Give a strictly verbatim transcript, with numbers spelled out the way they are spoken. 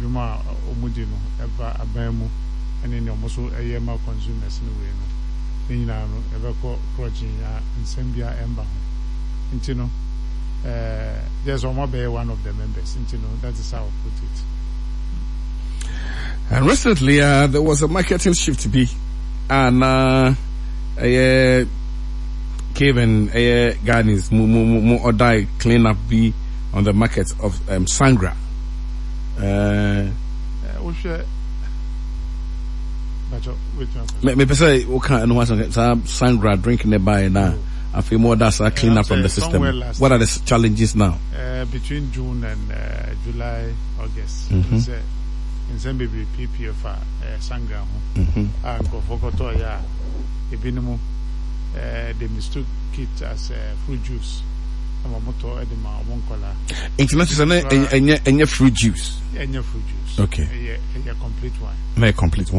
adwuma omudi no eba abamu ene ne omoso eye ma consumers no we no nyina no ebeko project ya nsambia emba nti no uh there's one of the members nti no that is how I put it. And recently uh, there was a marketing shift to be and uh uh Kevin uh Ghanaians mo mo mo or die clean up be on the market of um, Sangra. Uh, we should. Me me say o kan no one Sangra drinking nearby now. I feel more that's a clean up from the system. What are the challenges now? Uh, between June and uh, July, August, mm-hmm. in some baby P P F uh, Sangra and go for koto ya ebinimo they mistook it as uh, fruit juice. International and fruit juice. And fruit juice. Okay. A complete one. Very complete one.